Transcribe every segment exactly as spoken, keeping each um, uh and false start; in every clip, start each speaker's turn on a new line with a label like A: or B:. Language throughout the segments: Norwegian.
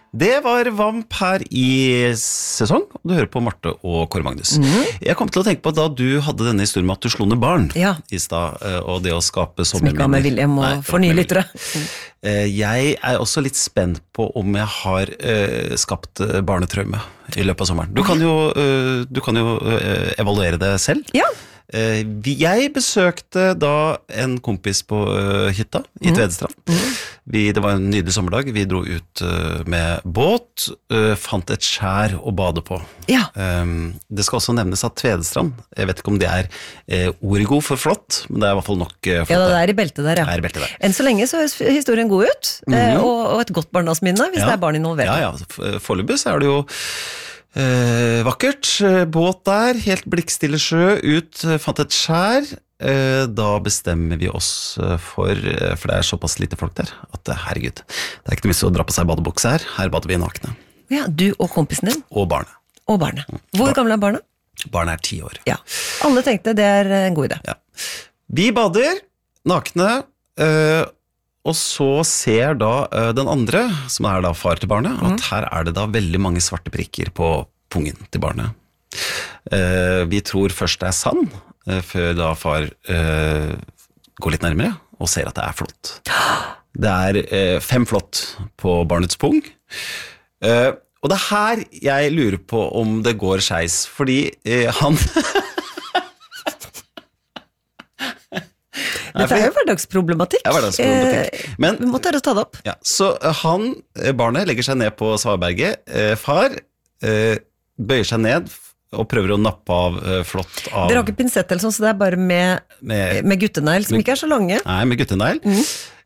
A: Det var Vamp her i sesong, og du hører på Marte og Kåre Magnus. Mm. Jeg kom til å tenke på at da du hadde denne historien med at du slo ned barn
B: ja.
A: I stad, og det å skape
B: sommerminner. Som ikke har med William og for nye lyttere.
A: Jeg er også litt spent på om jeg har uh, skapt barnetraume I løpet av sommeren. Du kan jo, uh, du kan jo uh, evaluere det selv.
B: Ja.
A: Uh, jeg besøkte da en kompis på uh, hytta I Tvedestrand. Mm. Vi, det var en nydelig sommerdag. Vi dro ut uh, med båt, uh, fant et skjær å bade på.
B: Ja.
A: Um, det skal også nevnes at Tvedestrand, jeg vet ikke om det er uh, orgo for flott, men det er I hvert fall nok uh, flott.
B: Ja, det er I beltet der, ja.
A: Er I beltet der.
B: Enn så lenge så er historien god ut, mm-hmm. uh, og, og et godt barndomsminne hvis
A: ja.
B: det er barn involvert.
A: Ja, ja. Foreløpig så er det jo uh, vakkert. Båt der, helt blikkstille sjø, ut, fant et skjær. Da bestemmer vi oss for, for det er såpass lite folk der, at herregud, det er ikke noe vits å dra på seg badebukse her, her bader vi nakne.
B: Ja, du og kompisen din?
A: Og barnet.
B: Og barnet. Hvor gamle er barnet?
A: Barnet er ti år.
B: Ja, alle tenkte det er en god idé.
A: Ja. Vi bader, nakne, og så ser da den andre, som er da far til barnet, at mm. her er det da veldig mange svarte prikker på pungen til barnet. Vi tror først det er sand, før da far uh, går litt nærmere og ser at det er flott. Det er uh, fem flott på barnets pung. Uh, og det er her jeg lurer på om det går skeis, fordi uh, han...
B: Dette er jo hverdagsproblematikk.
A: Ja, hverdagsproblematikk. Men,
B: vi må tørre å ta det opp.
A: Ja, så han, barnet, legger seg ned på svaberget. Uh, far uh, bøyer seg ned og prøver å nappe av uh, flott av...
B: Dere har ikke pinsett eller sånn, så det er bare med, med, med guttenegl, som med, ikke er så lange.
A: Nei, med guttenegl. Mm.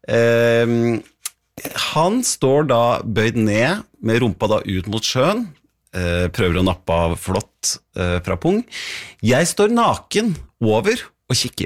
A: Uh, han står da bøyd ned, med rumpa da ut mot sjøen, uh, prøver å nappe av flott uh, fra pung. Jeg står naken over og kikker.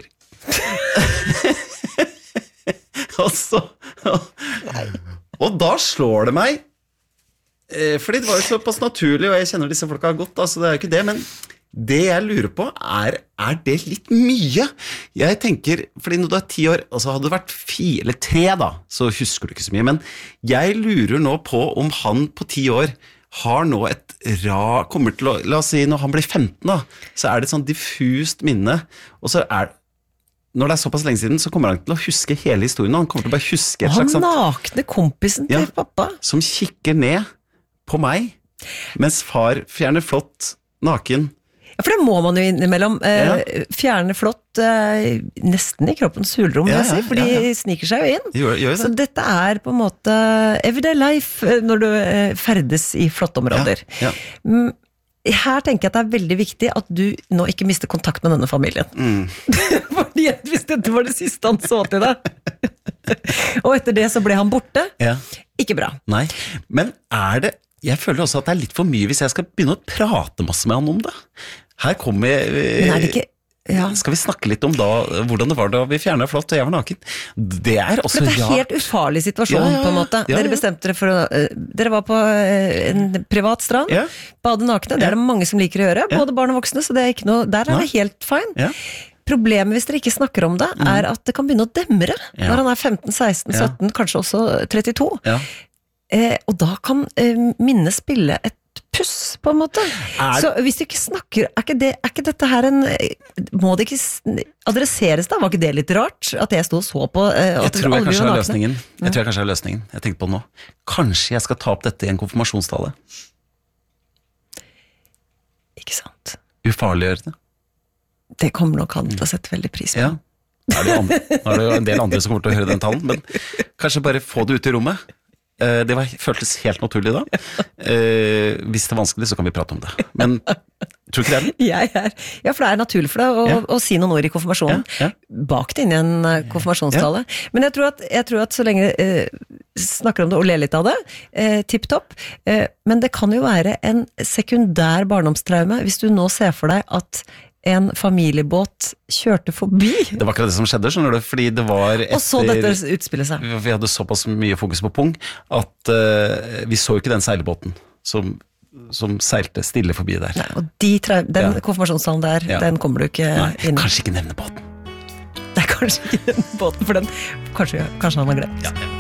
A: og så... Og, og da slår det meg... Fordi det var jo såpass naturlig, og jeg kjenner disse folka godt, altså det er jo ikke det, men det jeg lurer på er, er det litt mye? Jeg tenker, fordi når du er ti år, altså hadde det vært fire eller tre da, så husker du ikke så mye, men jeg lurer nå på om han på ti år har nå et ra, kommer til å, la oss si når han blir femten da, så er det et sånn diffust minne, og så er når det er såpass lenge siden, så kommer han til å huske hele historien, han kommer til å bare huske et slags...
B: Han nakne kompisen til
A: ja,
B: pappa.
A: Som kikker ned på meg, mens far fjerner flott naken.
B: Ja, for det må man jo innimellom eh, ja. fjerne flott eh, nesten I kroppens hulrom, ja, ja, for de ja, ja. sniker seg jo inn.
A: Gjør, gjør det.
B: Så dette er på en måte everyday life når du eh, ferdes I flottområder. Ja, ja. Her tenker jeg at det er veldig viktig at du nå ikke mister kontakt med denne familien. Mm. Fordi hvis dette var det siste han så til deg, og etter det så ble han borte, ja. Ikke bra.
A: Nei, men er det jeg føler også at det er litt for mye hvis jeg skal begynne å prate masse med han om det. Her kommer jeg...
B: Men er det ikke... Ja.
A: Skal vi snakke litt om da, hvordan det var da vi fjernet flott og jeg var naken? Det er også
B: rart. Det er en helt ufarlig situasjon ja, ja, ja. På en måte. Ja, ja. Dere bestemte dere for å... Dere var på en privat strand, ja. Bade nakne, det er det mange som liker å gjøre, både barn og voksne, så det er ikke noe... Der er det helt fine. Ja. Problemet hvis dere ikke snakker om det, er at det kan begynne å demre ja. Når han er femten, seksten, sytten, ja. Kanskje også trettito. Ja. Eh, og da kan eh, minnet spille et puss, på en måte. Er... Så hvis du ikke snakker, er ikke, det, er ikke dette her en... Må det ikke adresseres da? Var ikke det litt rart? At jeg stod og så på... Eh,
A: jeg tror jeg kanskje har løsningen. Jeg tror jeg kanskje har løsningen. Jeg tenkte på det nå. Kanskje jeg skal ta opp dette I en konfirmasjonstale.
B: Ikke sant?
A: Ufarliggjøre det.
B: Det kommer nok han til å sette veldig pris på.
A: Ja. Nå er det jo andre, nå er det jo en del andre som kommer til å høre den talen, men kanskje bare få det ut I rommet. Det var, føltes helt naturlig da. Eh, hvis det er vanskelig, så kan vi prate om det. Men, tror du ikke det er det?
B: Jeg er, ja, for det er naturlig for deg å, ja. Å si noen ord I konfirmasjonen. Ja, ja. Bak det inn I en konfirmasjonstale. Ja. Men jeg tror, at, jeg tror at så lenge eh, snakker om det og ler litt av det, eh, tipp-topp, eh, men det kan jo være en sekundær barndomstraume hvis du nå ser for deg at en familiebåt kjørte forbi.
A: Det var akkurat det som skjedde, skjønner du, fordi det var etter...
B: Og så dette utspillet seg.
A: Vi hadde såpass mye fokus på pung, at uh, vi så ikke den seilbåten som, som seilte stille forbi der.
B: Nei, og de tre, den ja. Konfirmasjonstalen der, ja. Den kommer du ikke
A: Nei,
B: inn.
A: Kanskje ikke nevne båten.
B: Nei, kanskje ikke nevne båten, for den, kanskje, kanskje han har glemt.
A: Ja, ja.